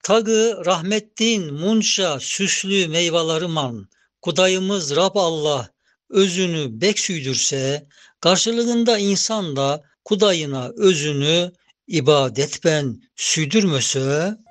Tağı rahmettin munça süslü meyvelarıman, Kudayımız Rab Allah özünü bek süydürse, karşılığında insan da Kudayına özünü ibadet ben süydürmöse,